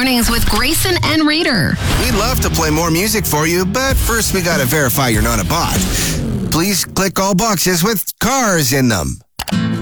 Mornings with Grayson and Reader. We'd love to play more music for you, but first we gotta verify you're not a bot. Please click all boxes with cars in them.